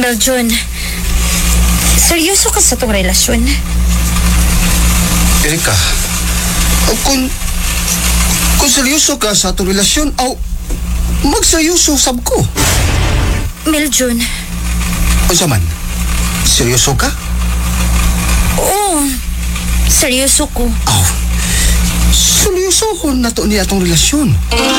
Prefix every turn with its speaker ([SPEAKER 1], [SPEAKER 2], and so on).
[SPEAKER 1] Meljun, seryoso ka sa tong relasyon?
[SPEAKER 2] Erika, kung seryoso ka sa atong relasyon, magseryoso sab ko.
[SPEAKER 1] Meljun.
[SPEAKER 2] Unsa man? Seryoso ka?
[SPEAKER 1] Oo, seryoso ko.
[SPEAKER 2] Seryoso ko na to niya atong relasyon.